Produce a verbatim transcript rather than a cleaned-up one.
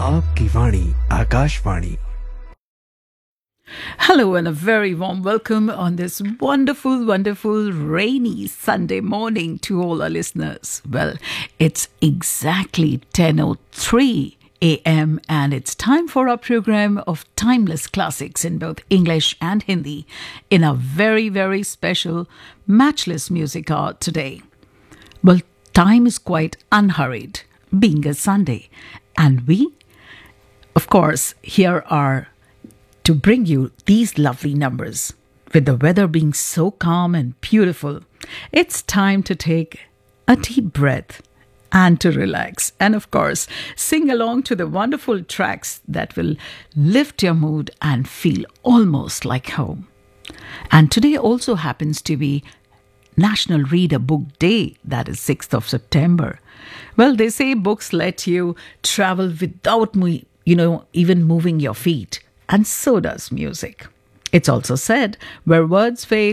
आपकी वाणी Akashvani. Hello and a very warm welcome on this wonderful, wonderful rainy Sunday morning to all our listeners. Well, it's exactly ten oh three a.m. and it's time for our program of timeless classics in both English and Hindi in a very, very special matchless music hour today. Well, time is quite unhurried, being a Sunday, and we, of course, here are to bring you these lovely numbers. With the weather being so calm and beautiful, it's time to take a deep breath and to relax. And of course, sing along to the wonderful tracks that will lift your mood and feel almost like home. And today also happens to be National Read a Book Day, that is sixth of September. Well, they say books let you travel without, mo- you know, even moving your feet. And so does music. It's also said, where words fade,